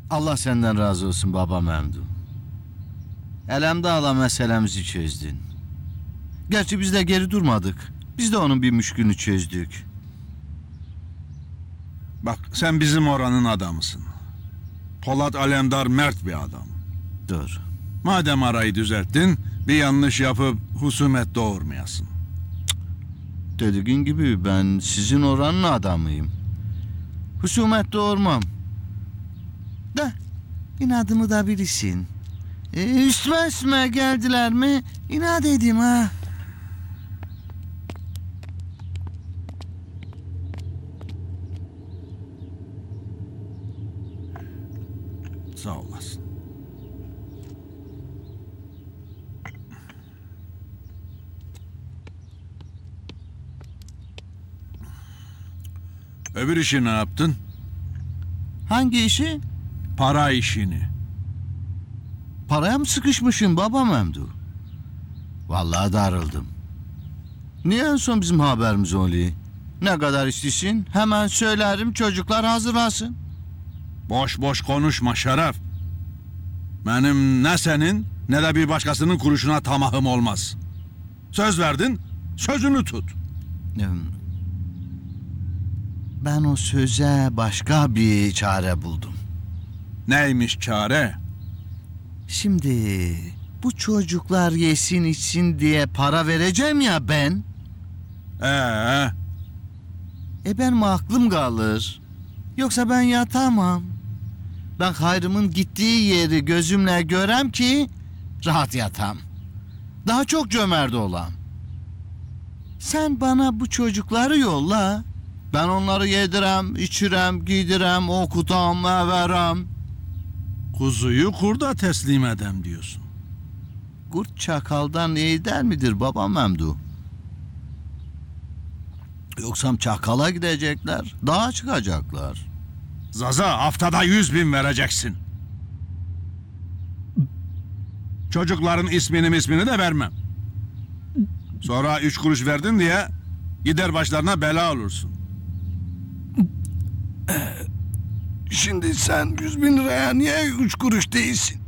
Allah senden razı olsun baba Memdu. Elemde ala meselemizi çözdün. Gerçi biz de geri durmadık. Biz de onun bir müşkülünü çözdük. Bak sen bizim oranın adamısın. Polat Alemdar mert bir adam. Dur. Madem arayı düzelttin, bir yanlış yapıp husumet doğurmayasın. Dediğin gibi ben sizin oranın adamıyım. Husumet doğurmam. Da inadımı da bilirsin. Üstüme geldiler mi inat edeyim ha. Sağ olasın. Öbür işi ne yaptın? Hangi işi? Para işini. Paraya mı sıkışmışım baba Memdu? Vallahi darıldım. Niye en son bizim haberimiz oluyor? Ne kadar istiyorsun? Hemen söylerim, çocuklar hazırlasın. Boş boş konuşma Şeref. Benim ne senin ne de bir başkasının kuruşuna tamahım olmaz. Söz verdin, sözünü tut. Ben o söze başka bir çare buldum. Neymiş çare? Şimdi bu çocuklar yesin içsin diye para vereceğim ya ben. Benim aklım kalır. Yoksa ben yatamam. Ben hayrımın gittiği yeri gözümle görem ki rahat yatam. Daha çok cömert olam. Sen bana bu çocukları yolla. Ben onları yedirem, içirem, giydirem, okutam, verem. Kuzuyu kurda teslim edem diyorsun. Kurt çakaldan iyi der midir baba Memdu? Yoksa çakala gidecekler, dağa çıkacaklar. Zaza haftada 100.000 vereceksin. Çocukların ismini de vermem. Sonra 3 kuruş verdin diye gider başlarına bela olursun. Şimdi sen 100.000 liraya niye 3 kuruş değilsin?